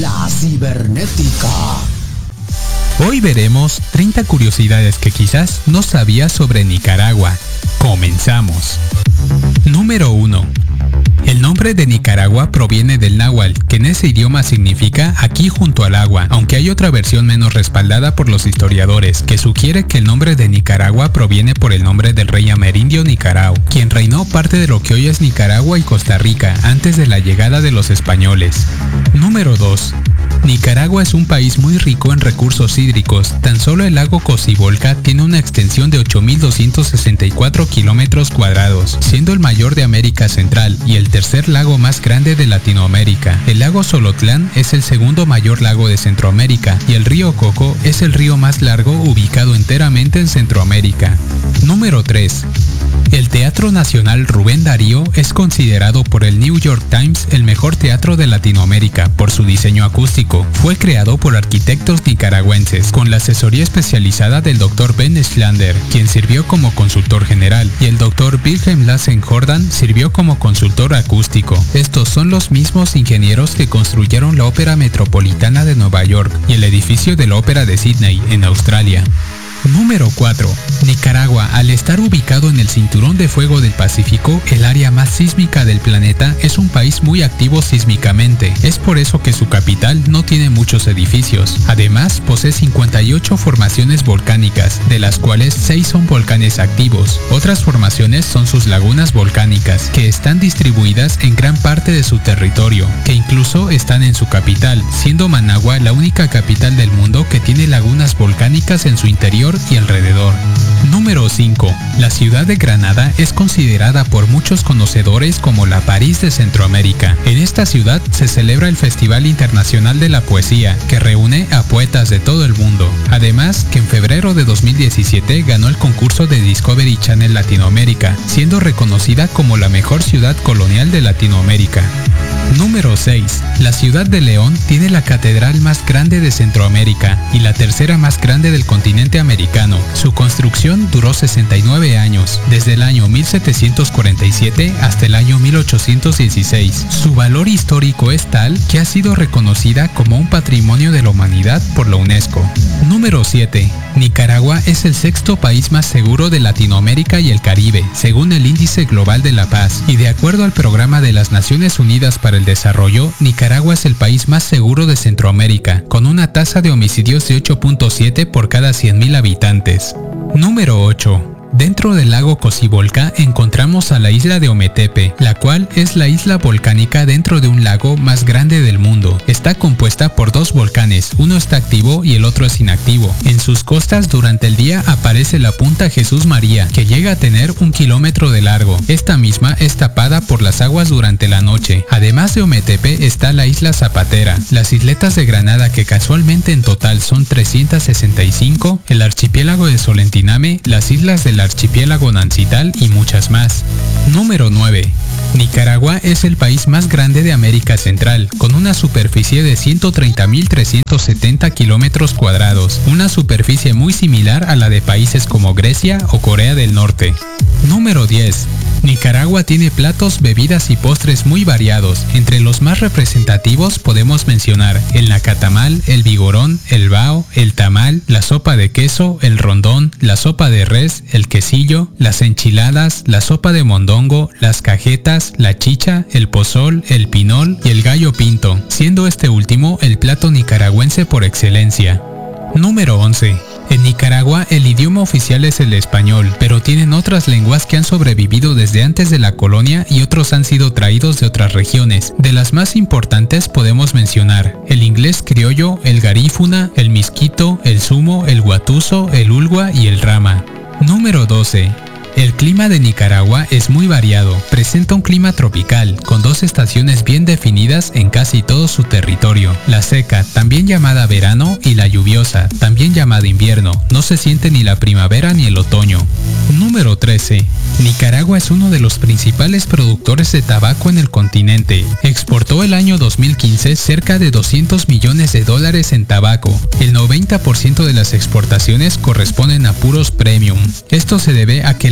La cibernética. Hoy veremos 30 curiosidades que quizás no sabías sobre Nicaragua. Comenzamos. Número 1. El nombre de Nicaragua proviene del náhuatl, que en ese idioma significa aquí junto al agua, aunque hay otra versión menos respaldada por los historiadores, que sugiere que el nombre de Nicaragua proviene por el nombre del rey amerindio Nicarao, quien reinó parte de lo que hoy es Nicaragua y Costa Rica antes de la llegada de los españoles. Número 2. Nicaragua es un país muy rico en recursos hídricos. Tan solo el lago Cocibolca tiene una extensión de 8.264 kilómetros cuadrados, siendo el mayor de América Central y el tercer lago más grande de Latinoamérica. El lago Solotlán es el segundo mayor lago de Centroamérica y el río Coco es el río más largo ubicado enteramente en Centroamérica. Número 3. El Teatro Nacional Rubén Darío es considerado por el New York Times el mejor teatro de Latinoamérica por su diseño acústico. Fue creado por arquitectos nicaragüenses con la asesoría especializada del Dr. Ben Schlander, quien sirvió como consultor general, y el Dr. Wilhelm Lassen Jordan sirvió como consultor acústico. Estos son los mismos ingenieros que construyeron la Ópera Metropolitana de Nueva York y el edificio de la Ópera de Sydney, en Australia. Número 4. Nicaragua, al estar ubicado en el cinturón de fuego del Pacífico, el área más sísmica del planeta, es un país muy activo sísmicamente. Es por eso que su capital no tiene muchos edificios. Además, posee 58 formaciones volcánicas, de las cuales 6 son volcanes activos. Otras formaciones son sus lagunas volcánicas, que están distribuidas en gran parte de su territorio, que incluso están en su capital, siendo Managua la única capital del mundo que tiene lagunas volcánicas en su interior y alrededor. Número 5. La ciudad de Granada es considerada por muchos conocedores como la París de Centroamérica. En esta ciudad se celebra el Festival Internacional de la Poesía, que reúne a poetas de todo el mundo. Además, que en febrero de 2017 ganó el concurso de Discovery Channel Latinoamérica, siendo reconocida como la mejor ciudad colonial de Latinoamérica. Número 6. La ciudad de León tiene la catedral más grande de Centroamérica y la tercera más grande del continente americano. Su construcción duró 69 años, desde el año 1747 hasta el año 1816. Su valor histórico es tal que ha sido reconocida como un patrimonio de la humanidad por la UNESCO. Número 7. Nicaragua es el sexto país más seguro de Latinoamérica y el Caribe, según el Índice Global de la Paz, y de acuerdo al Programa de las Naciones Unidas para el Desarrollo, Nicaragua es el país más seguro de Centroamérica, con una tasa de homicidios de 8.7 por cada 100.000 habitantes. Número 8. Dentro del lago Cocibolca encontramos a la isla de Ometepe, la cual es la isla volcánica dentro de un lago más grande del mundo. Está compuesta por 2 volcanes, uno está activo y el otro es inactivo. En sus costas durante el día aparece la punta Jesús María, que llega a tener 1 kilómetro de largo. Esta misma es tapada por las aguas durante la noche. Además de Ometepe está la isla Zapatera, las isletas de Granada, que casualmente en total son 365, el archipiélago de Solentiname, las islas del archipiélago Nancital y muchas más. Número 9. Nicaragua es el país más grande de América Central, con una superficie de 130.370 kilómetros cuadrados, una superficie muy similar a la de países como Grecia o Corea del Norte. Número 10. Nicaragua tiene platos, bebidas y postres muy variados. Entre los más representativos podemos mencionar el nacatamal, el vigorón, el bao, el tamal, la sopa de queso, el rondón, la sopa de res, el quesillo, las enchiladas, la sopa de mondongo, las cajetas, la chicha, el pozol, el pinol y el gallo pinto, siendo este último el plato nicaragüense por excelencia. Número 11. En Nicaragua el idioma oficial es el español, pero tienen otras lenguas que han sobrevivido desde antes de la colonia y otros han sido traídos de otras regiones. De las más importantes podemos mencionar el inglés criollo, el garífuna, el misquito, el sumo, el guatuso, el ulgua y el rama. Número 12. El clima de Nicaragua es muy variado. Presenta un clima tropical, con 2 estaciones bien definidas en casi todo su territorio. La seca, también llamada verano, y la lluviosa, también llamada invierno. No se siente ni la primavera ni el otoño. Número 13. Nicaragua es uno de los principales productores de tabaco en el continente. Exportó el año 2015 cerca de $200 millones en tabaco. El 90% de las exportaciones corresponden a puros premium. Esto se debe a que la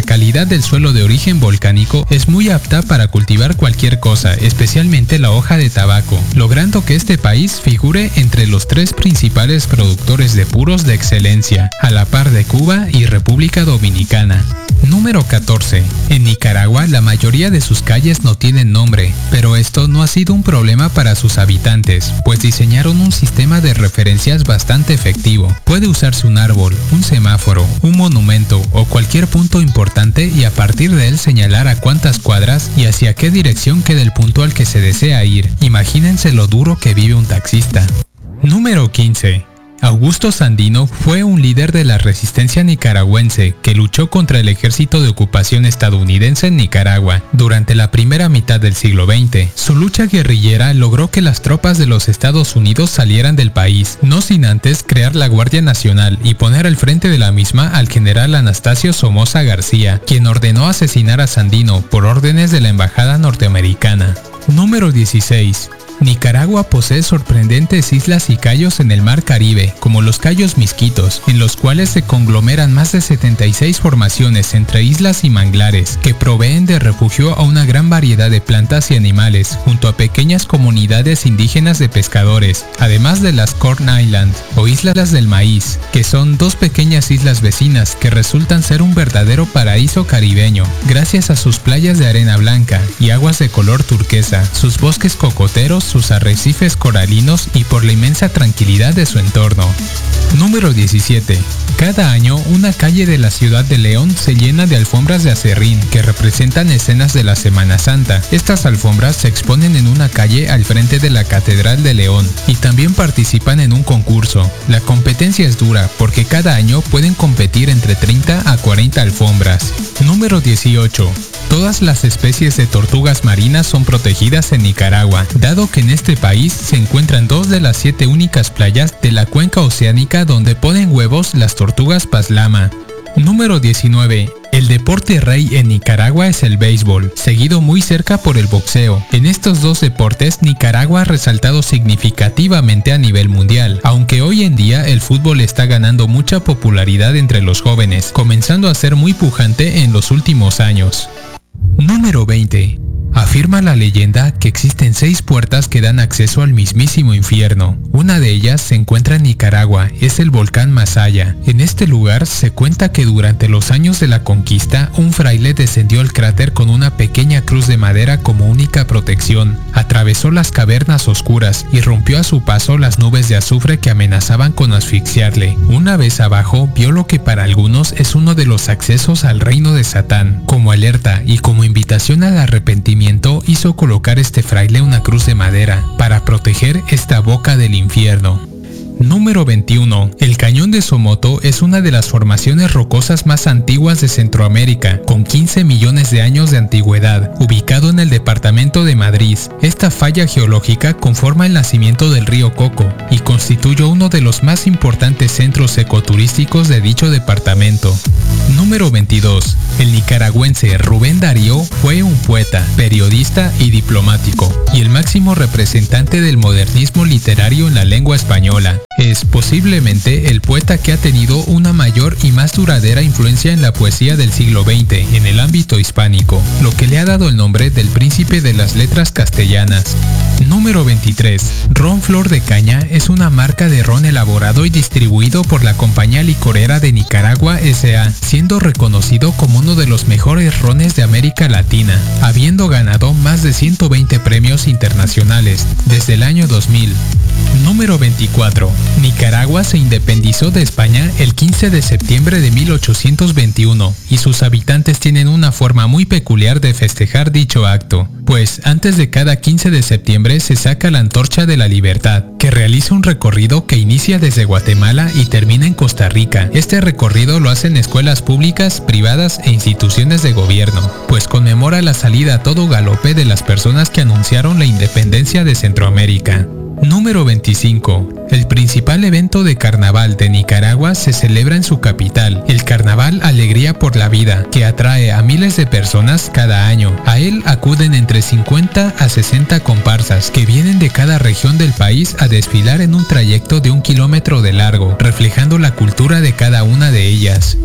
la calidad del suelo de origen volcánico es muy apta para cultivar cualquier cosa, especialmente la hoja de tabaco, logrando que este país figure entre los 3 principales productores de puros de excelencia, a la par de Cuba y República Dominicana. Número 14. En Nicaragua la mayoría de sus calles no tienen nombre, pero esto no ha sido un problema para sus habitantes, pues diseñaron un sistema de referencias bastante efectivo. Puede usarse un árbol, un semáforo, un monumento o cualquier punto importante y a partir de él señalar a cuántas cuadras y hacia qué dirección queda el punto al que se desea ir. Imagínense lo duro que vive un taxista. Número 15. Augusto Sandino fue un líder de la resistencia nicaragüense que luchó contra el ejército de ocupación estadounidense en Nicaragua durante la primera mitad del siglo XX. Su lucha guerrillera logró que las tropas de los Estados Unidos salieran del país, no sin antes crear la Guardia Nacional y poner al frente de la misma al general Anastasio Somoza García, quien ordenó asesinar a Sandino por órdenes de la embajada norteamericana. Número 16. Nicaragua posee sorprendentes islas y cayos en el Mar Caribe, como los Cayos Misquitos, en los cuales se conglomeran más de 76 formaciones entre islas y manglares, que proveen de refugio a una gran variedad de plantas y animales, junto a pequeñas comunidades indígenas de pescadores, además de las Corn Island, o Islas del Maíz, que son 2 pequeñas islas vecinas que resultan ser un verdadero paraíso caribeño, gracias a sus playas de arena blanca y aguas de color turquesa, sus bosques cocoteros, sus arrecifes coralinos y por la inmensa tranquilidad de su entorno. Número 17. Cada año, una calle de la ciudad de León se llena de alfombras de acerrín que representan escenas de la Semana Santa. Estas alfombras se exponen en una calle al frente de la Catedral de León y también participan en un concurso. La competencia es dura porque cada año pueden competir entre 30 a 40 alfombras. Número 18. Todas las especies de tortugas marinas son protegidas en Nicaragua, dado que en este país se encuentran 2 de las 7 únicas playas de la cuenca oceánica donde ponen huevos las tortugas paslama. Número 19. El deporte rey en Nicaragua es el béisbol, seguido muy cerca por el boxeo. En estos 2 deportes, Nicaragua ha resaltado significativamente a nivel mundial, aunque hoy en día el fútbol está ganando mucha popularidad entre los jóvenes, comenzando a ser muy pujante en los últimos años. Número 20. Afirma la leyenda que existen 6 puertas que dan acceso al mismísimo infierno. Una de ellas se encuentra en Nicaragua, es el volcán Masaya. En este lugar se cuenta que durante los años de la conquista, un fraile descendió al cráter con una pequeña cruz de madera como única protección. Atravesó las cavernas oscuras y rompió a su paso las nubes de azufre que amenazaban con asfixiarle. Una vez abajo, vio lo que para algunos es uno de los accesos al reino de Satán. Como alerta y como invitación al arrepentimiento, hizo colocar este fraile una cruz de madera para proteger esta boca del infierno. Número 21. El Cañón de Somoto es una de las formaciones rocosas más antiguas de Centroamérica, con 15 millones de años de antigüedad, ubicado en el departamento de Madrid. Esta falla geológica conforma el nacimiento del río Coco y constituye uno de los más importantes centros ecoturísticos de dicho departamento. Número 22. El nicaragüense Rubén Darío fue un poeta, periodista y diplomático, y el máximo representante del modernismo literario en la lengua española. Es posiblemente el poeta que ha tenido una mayor y más duradera influencia en la poesía del siglo XX en el ámbito hispánico, lo que le ha dado el nombre del príncipe de las letras castellanas. Número 23. Ron Flor de Caña es una marca de ron elaborado y distribuido por la Compañía Licorera de Nicaragua S.A., siendo reconocido como uno de los mejores rones de América Latina, habiendo ganado más de 120 premios internacionales desde el año 2000. Número 24. Nicaragua se independizó de España el 15 de septiembre de 1821 y sus habitantes tienen una forma muy peculiar de festejar dicho acto, pues antes de cada 15 de septiembre se saca la Antorcha de la Libertad, que realiza un recorrido que inicia desde Guatemala y termina en Costa Rica. Este recorrido lo hacen escuelas públicas, privadas e instituciones de gobierno, pues conmemora la salida a todo galope de las personas que anunciaron la independencia de Centroamérica. Número 25. El principal evento de carnaval de Nicaragua se celebra en su capital, el Carnaval Alegría por la Vida, que atrae a miles de personas cada año. A él acuden entre 50 a 60 comparsas que vienen de cada región del país a desfilar en un trayecto de 1 kilómetro de largo, reflejando la cultura de cada una de ellas.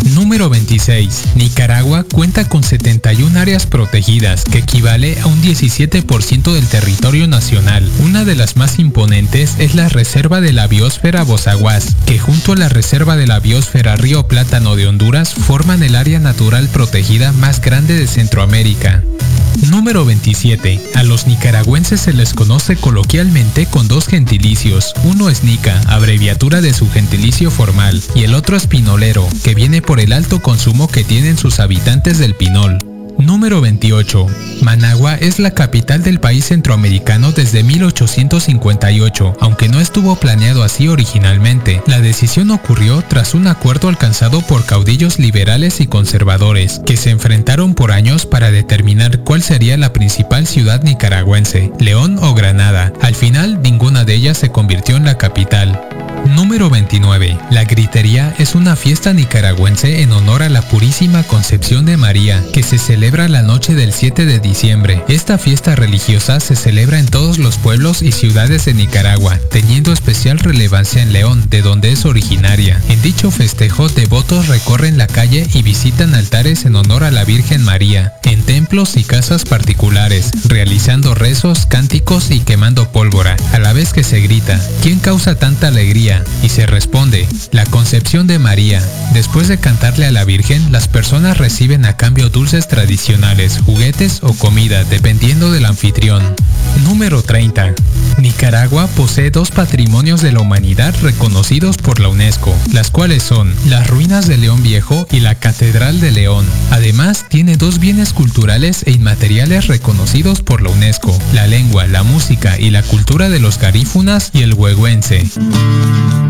Número 26. Nicaragua cuenta con 71 áreas protegidas, que equivale a un 17% del territorio nacional. Una de las más imponentes es la Reserva de la Biosfera Bozaguas, que junto a la Reserva de la Biosfera Río Plátano de Honduras forman el área natural protegida más grande de Centroamérica. Número 27. A los nicaragüenses se les conoce coloquialmente con dos gentilicios. Uno es nica, abreviatura de su gentilicio formal, y el otro es pinolero, que viene por el alto consumo que tienen sus habitantes del pinol. Número 28. Managua es la capital del país centroamericano desde 1858, aunque no estuvo planeado así originalmente. La decisión ocurrió tras un acuerdo alcanzado por caudillos liberales y conservadores, que se enfrentaron por años para determinar cuál sería la principal ciudad nicaragüense, León o Granada. Al final, ninguna de ellas se convirtió en la capital. Número 29. La Gritería es una fiesta nicaragüense en honor a la Purísima Concepción de María, que se celebra la noche del 7 de diciembre. Esta fiesta religiosa se celebra en todos los pueblos y ciudades de Nicaragua, teniendo especial relevancia en León, de donde es originaria. En dicho festejo, devotos recorren la calle y visitan altares en honor a la Virgen María, en templos y casas particulares, realizando rezos, cánticos y quemando pólvora, a la vez que se grita: ¿quién causa tanta alegría? Y se responde: la Concepción de María. Después de cantarle a la Virgen, las personas reciben a cambio dulces tradicionales, juguetes o comida, dependiendo del anfitrión. Número 30. Nicaragua posee dos patrimonios de la humanidad reconocidos por la UNESCO, las cuales son las ruinas de León Viejo y la Catedral de León. Además, tiene dos bienes culturales e inmateriales reconocidos por la UNESCO: la lengua, la música y la cultura de los garífunas y el huehuense.